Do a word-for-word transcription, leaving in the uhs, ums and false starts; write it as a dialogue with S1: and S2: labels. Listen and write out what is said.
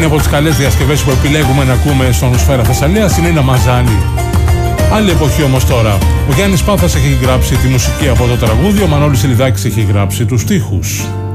S1: από τις καλές διασκευές που επιλέγουμε να ακούμε στον Σφαίρα Θεσσαλίας είναι η Ναμαζάνη. Άλλη εποχή όμως τώρα. Ο Γιάννης Πάθας έχει γράψει τη μουσική από το τραγούδι, ο Μανώλης Ηλιδάκης έχει γράψει τους στίχους.